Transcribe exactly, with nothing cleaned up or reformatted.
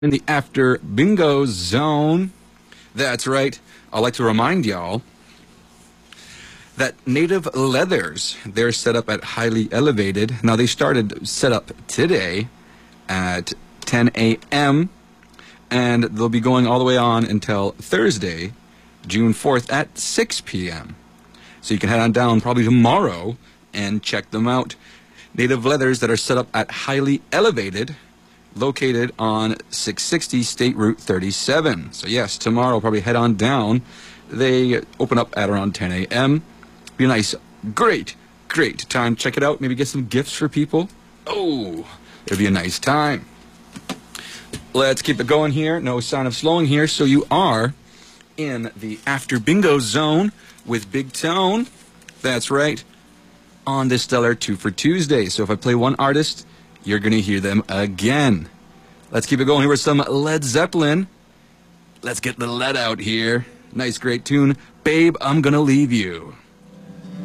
in the after bingo zone. That's right. I'd like to remind y'all that Native Leathers, they're set up at Highly Elevated. Now, they started set up today at ten a m and they'll be going all the way on until Thursday, June fourth at six p m So you can head on down probably tomorrow and check them out. Native Leathers that are set up at Highly Elevated, located on six sixty State Route thirty-seven. So yes, tomorrow probably head on down. They open up at around ten a m Be a nice, great, great time. Check it out. Maybe get some gifts for people. Oh, it'll be a nice time. Let's keep it going here. No sign of slowing here. So you are in the after bingo zone with Big Tone. That's right. On this stellar two for Tuesday. So if I play one artist, you're going to hear them again. Let's keep it going here with some Led Zeppelin. Let's get the lead out here. Nice, great tune. Babe, I'm Gonna Leave You.